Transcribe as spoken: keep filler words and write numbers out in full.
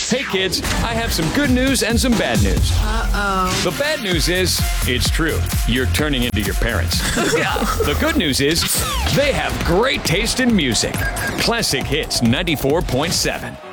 Hey kids, I have some good news and some bad news. Uh-oh. The bad news is, it's true. You're turning into your parents. The good news is, they have great taste in music. Classic Hits ninety-four point seven.